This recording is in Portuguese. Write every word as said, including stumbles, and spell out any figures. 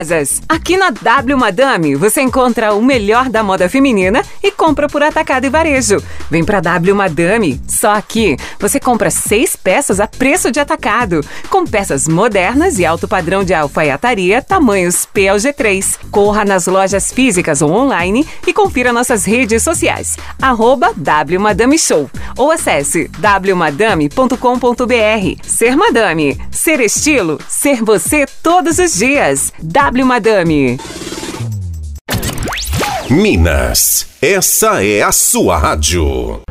Aqui na W Madame, você encontra o melhor da moda feminina e compra por atacado e varejo. Vem pra W Madame. Só aqui, você compra seis peças a preço de atacado, com peças modernas e alto padrão de alfaiataria, tamanhos P ao G três. Corra nas lojas físicas ou online e confira nossas redes sociais. Arroba W Madame Show. Ou acesse w madame ponto com ponto b r. Ser Madame. Ser estilo. Ser você todos os dias. W Madame. Minas, essa é a sua rádio.